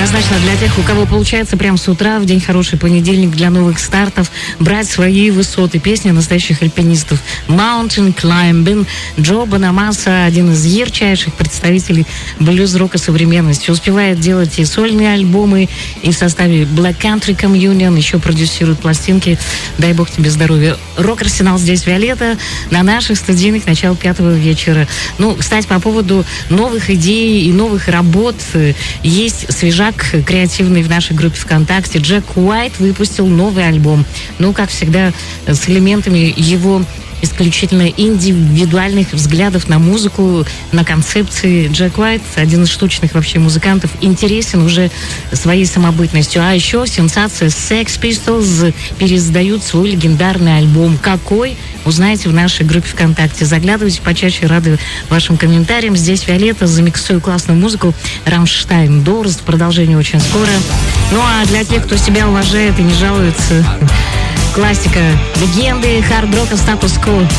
Однозначно для тех, у кого получается прямо с утра, в день хороший понедельник для новых стартов, брать свои высоты. Песни настоящих альпинистов. Mountain Climbing. Джо Бонамасса, один из ярчайших представителей блюз-рока современности. Успевает делать и сольные альбомы, и в составе Black Country Communion, еще продюсирует пластинки. Дай бог тебе здоровья. Рок-арсенал здесь Виолетта на наших студийных начало 5-го вечера. Ну, кстати, по поводу новых идей и новых работ, есть свежак креативный в нашей группе ВКонтакте. Джек Уайт выпустил новый альбом. Ну, как всегда, с элементами его исключительно индивидуальных взглядов на музыку, на концепции. Джек Уайт, один из штучных вообще музыкантов, интересен уже своей самобытностью. А еще сенсация Sex Pistols переиздают свой легендарный альбом. Какой? Узнаете в нашей группе ВКонтакте. Заглядывайте почаще, рады вашим комментариям. Здесь Виолетта, замиксую классную музыку. Рамштайн, Дорс, продолжение очень скоро. Ну а для тех, кто себя уважает и не жалуется, классика, легенды хард-рока, статус-кво.